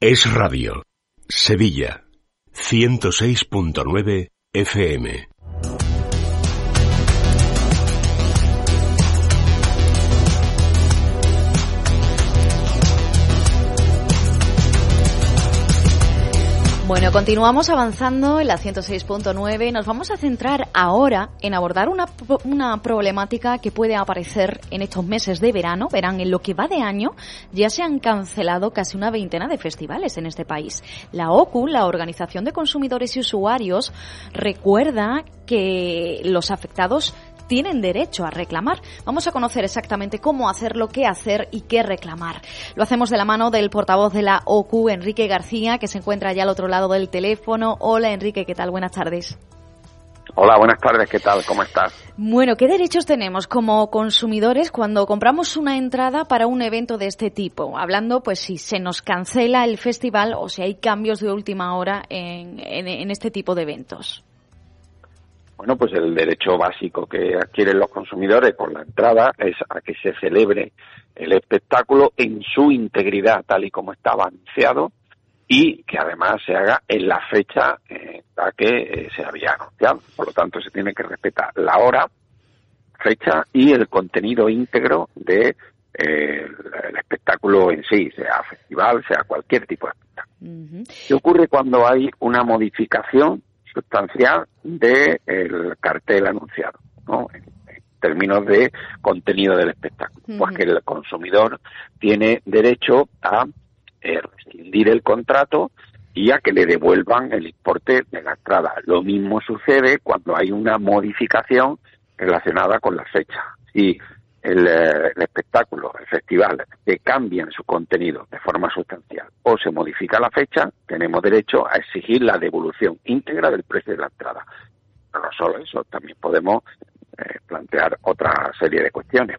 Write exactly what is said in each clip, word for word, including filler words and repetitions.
Es Radio, Sevilla, ciento seis punto nueve F M. Bueno, continuamos avanzando en la ciento seis punto nueve. Nos vamos a centrar ahora en abordar una, una problemática que puede aparecer en estos meses de verano. Verán, en lo que va de año ya se han cancelado casi una veintena de festivales en este país. La O C U, la Organización de Consumidores y Usuarios, recuerda que los afectados tienen derecho a reclamar. Vamos a conocer exactamente cómo hacerlo, qué hacer y qué reclamar. Lo hacemos de la mano del portavoz de la O C U, Enrique García, que se encuentra ya al otro lado del teléfono. Hola, Enrique, ¿qué tal? Buenas tardes. Hola, buenas tardes, ¿qué tal? ¿Cómo estás? Bueno, ¿qué derechos tenemos como consumidores cuando compramos una entrada para un evento de este tipo? Hablando, pues, si se nos cancela el festival o si hay cambios de última hora en, en, en este tipo de eventos. Bueno, pues el derecho básico que adquieren los consumidores por la entrada es a que se celebre el espectáculo en su integridad, tal y como estaba anunciado, y que además se haga en la fecha en la que eh, se había anunciado. Por lo tanto, se tiene que respetar la hora, fecha y el contenido íntegro de eh, el, el espectáculo en sí, sea festival, sea cualquier tipo de espectáculo. Uh-huh. ¿Qué ocurre cuando hay una modificación sustancial del cartel anunciado, ¿no? En, en términos de contenido del espectáculo? Uh-huh. Pues que el consumidor tiene derecho a eh, rescindir el contrato y a que le devuelvan el importe de la entrada. Lo mismo sucede cuando hay una modificación relacionada con la fecha. Si el, el espectáculo, el festival, que cambia en su contenido de forma sustancial o se modifica la fecha, tenemos derecho a exigir la devolución íntegra del precio de la entrada. Pero no solo eso, también podemos eh, plantear otra serie de cuestiones.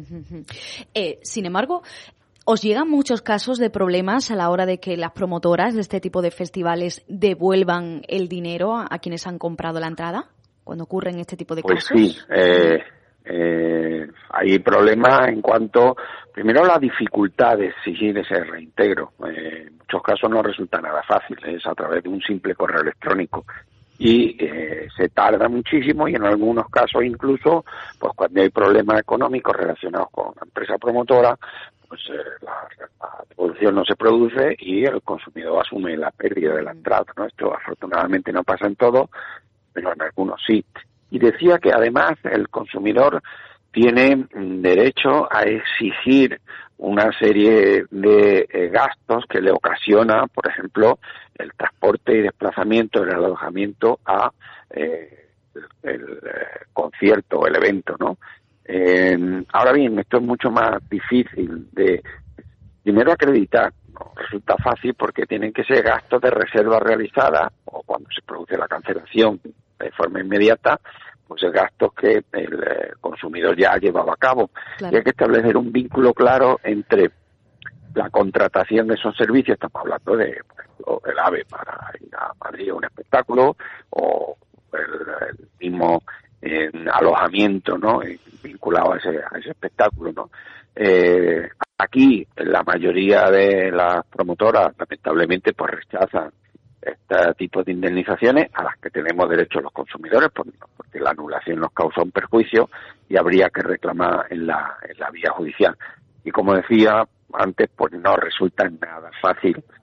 Eh, sin embargo, ¿os llegan muchos casos de problemas a la hora de que las promotoras de este tipo de festivales devuelvan el dinero a, a quienes han comprado la entrada cuando ocurren este tipo de pues casos? Pues sí, eh, Eh, hay problemas en cuanto, primero, la dificultad de exigir ese reintegro. Eh, en muchos casos no resulta nada fácil, es a través de un simple correo electrónico y eh, se tarda muchísimo y en algunos casos incluso, pues cuando hay problemas económicos relacionados con la empresa promotora, pues eh, la, la devolución no se produce y el consumidor asume la pérdida de la entrada, ¿no? Esto afortunadamente no pasa en todo, pero en algunos sí. Y decía que además el consumidor tiene derecho a exigir una serie de eh, gastos que le ocasiona, por ejemplo, el transporte y desplazamiento, el alojamiento a eh, el, el eh, concierto o el evento, ¿no? Eh, ahora bien, esto es mucho más difícil de, primero, acreditar. No resulta fácil porque tienen que ser gastos de reserva realizada o cuando se produce la cancelación de forma inmediata, pues el gasto que el eh, consumidor ya ha llevado a cabo. Claro. Y hay que establecer un vínculo claro entre la contratación de esos servicios, estamos hablando de, por ejemplo, el AVE para ir a Madrid a un espectáculo, o el, el mismo eh, alojamiento, ¿no?, vinculado a ese, a ese espectáculo, ¿no? Eh, aquí, la mayoría de las promotoras, lamentablemente, pues rechazan este tipo de indemnizaciones a las que tenemos derecho los consumidores, porque la anulación nos causa un perjuicio y habría que reclamar en la, en la vía judicial. Y como decía antes, pues no resulta nada fácil